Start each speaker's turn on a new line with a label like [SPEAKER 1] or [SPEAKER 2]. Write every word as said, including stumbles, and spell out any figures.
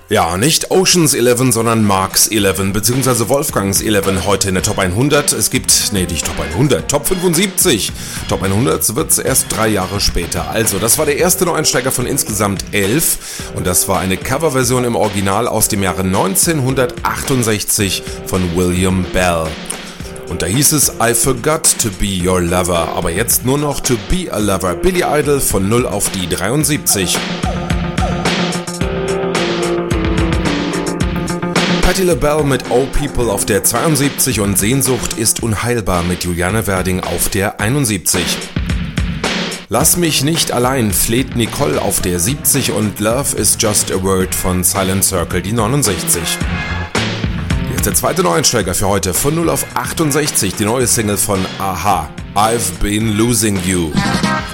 [SPEAKER 1] Ja, nicht Oceans elf, sondern Marks elf, beziehungsweise Wolfgangs elf heute in der Top hundert. Es gibt, nee, nicht Top hundert, Top fünfundsiebzig. Top hundert wird's erst drei Jahre später. Also, das war der erste Neueinsteiger von insgesamt elf. Und das war eine Coverversion im Original aus dem Jahre neunzehnhundertachtundsechzig von William Bell. Und da hieß es I Forgot to Be Your Lover, aber jetzt nur noch To Be a Lover. Billy Idol von null auf die dreiundsiebzig. Patti LaBelle mit Oh People auf der zweiundsiebzig und Sehnsucht ist unheilbar mit Juliane Werding auf der einundsiebzig. Lass mich nicht allein fleht Nicole auf der siebzig und Love is Just a Word von Silent Circle die neunundsechzig. Jetzt der zweite Neueinsteiger für heute von null auf achtundsechzig, die neue Single von a-ha, I've Been Losing You.